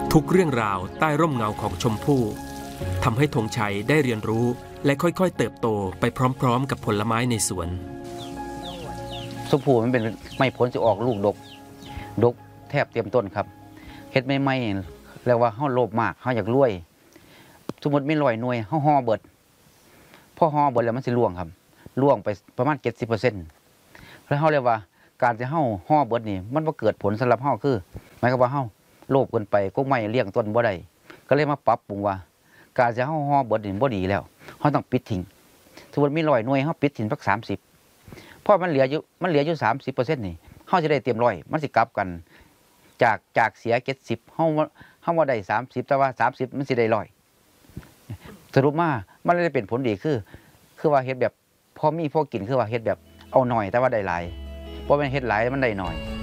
ทุกเรื่องราวใต้ร่มเงาของชมพู่ทำให้ธงชัยได้เรียนรู้และค่อยๆเติบโตไปพร้อมๆกับผลไม้ในสวนชมพู่มันเป็นไม่ผลจะออกลูกดกแทบเต็มต้นครับเฮ็ดไม่เรียกว่าเฮาโลภมากเฮาอยากรวยสมมติมี100 หน่วยเฮาห่อเบิดพอห่อเบิดแล้วมันสิร่วงครับร่วงไปประมาณ 70% แล้วเฮาเรียกว่าการที่เฮาห่อเบิดนี่มันบ่เกิดผลสำหรับเฮาคือหมายความว่าเฮาโลภเกินไปก็ไม่เลี้ยงต้นบ่ได้ก็เลยมาปรับปรุงว่าการที่เฮาห่อเบิดนี่บ่ดีแล้วเฮาต้องปิดทิ้งสมมุติมี100 หน่วยเฮาปิดทิ้งสัก30เพราะมันเหลืออยู่ 30% นี่เฮาจะได้เต็ม100มันสิกลับกันจากเสีย70เฮาบ่ได้30แต่ว่า30มันสิได้100สรุปมามันเลยเป็นผลดีคือว่าเฮ็ดแบบพอมีพอกินคือว่าเฮ็ดแบบเอาหน่อยแต่ว่าได้หลายบ่แม่นเฮ็ดหลายมันได้น้อย